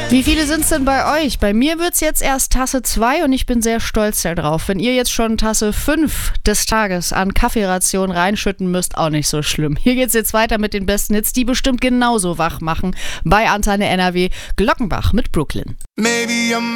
Wie viele sind es denn bei euch? Bei mir wird es jetzt erst Tasse 2 und ich bin sehr stolz darauf. Wenn ihr jetzt schon Tasse 5 des Tages an Kaffeeration reinschütten müsst, auch nicht so schlimm. Hier geht's jetzt weiter mit den besten Hits, die bestimmt genauso wach machen. Bei Antenne NRW, Glockenbach mit Brooklyn. Maybe I'm